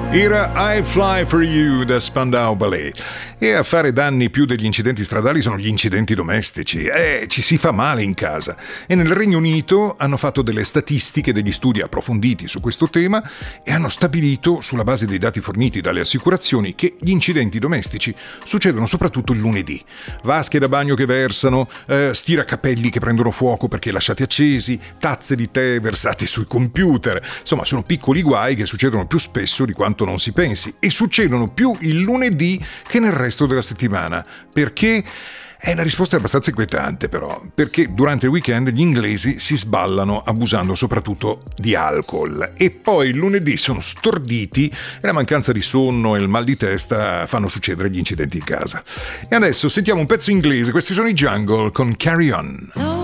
Era I Fly For You da Spandau Ballet. E a fare danni più degli incidenti stradali sono gli incidenti domestici. Ci si fa male in casa. E nel Regno Unito hanno fatto delle statistiche, degli studi approfonditi su questo tema e hanno stabilito, sulla base dei dati forniti dalle assicurazioni, che gli incidenti domestici succedono soprattutto il lunedì. Vasche da bagno che versano, stiracapelli che prendono fuoco perché lasciati accesi, tazze di tè versate sui computer. Insomma, sono piccoli guai che succedono più spesso di quanto non si pensi e succedono più il lunedì che nel resto della settimana. Perché? La risposta è abbastanza inquietante però, perché durante il weekend gli inglesi si sballano abusando soprattutto di alcol e poi il lunedì sono storditi e la mancanza di sonno e il mal di testa fanno succedere gli incidenti in casa. E adesso sentiamo un pezzo inglese, questi sono i Jungle con Carry On.